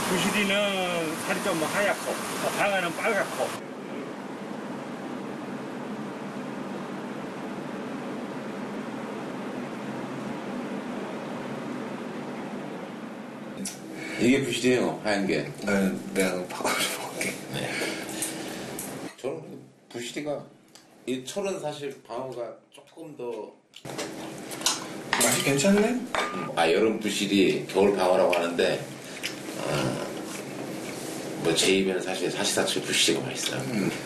부시리는 살이 좀 하얗고, 방어는 빨갛고. 이게 부실이에요, 하얀 게. 네, 내가 바꿔서 먹을게. 네. 저는 부실이가, 이 철은 사실 방어가 조금 더. 맛이 괜찮네? 여름 부실이 겨울 방어라고 하는데, 뭐 제 입에는 사실 사시사철 부실이가 맛있어요.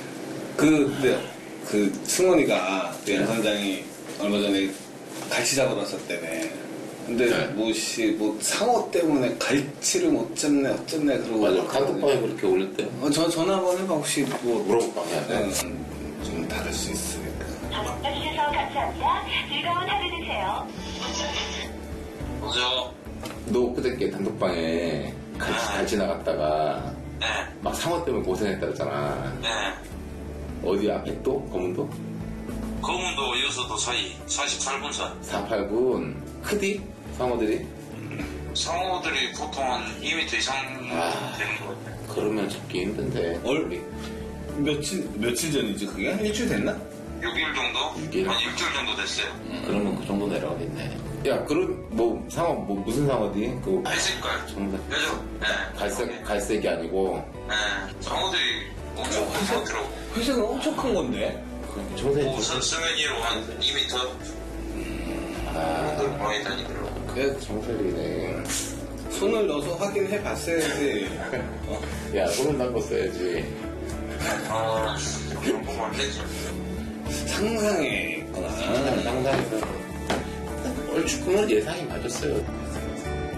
그 승원이가 그 연선장이 얼마 전에 갈치 잡으러 왔었다며. 근데 네. 뭐 상어 때문에 갈치를 못 잡네 어쩌네 그러고. 맞아, 단톡방에 그렇게 올렸대요. 전화 한번 해봐. 혹시 물어볼까 해야 돼. 좀 다를 수 있으니까. 전화주셔서 감사합니다. 즐거운 하루 되세요. 여보세요? 너 그저께 단톡방에 갈치 나갔다가 네. 막 상어 때문에 고생했다 그랬잖아. 네. 어디야? 백도? 검은도? 검은도 여수도 사이 48분선. 489군 크디? 상어들이? 상어들이 보통 한 2m 이상 되는 것 같아요. 그러면 잡기 힘든데. 며칠 전이지 그게? 한 일주일 됐나? 6일 정도? 6일? 한 일주일 정도 됐어요. 그러면 그 정도 내려가겠네. 야, 그런 상어 무슨 상어디? 그 갈색깔. 정말 그죠? 네. 갈색이 아니고. 네. 상어들이 엄청 많더라고. 회색은 엄청 큰 건데. 정세. 승은이로 한 2m? 그들 많이 다니더라고. 그래 정설이네. 손을 넣어서 확인해 봤어야지. 야, 손을 담고 써야지. 그런 거만 되지. 상상했구나. 상상해서 얼추 그건 예상이 맞았어요.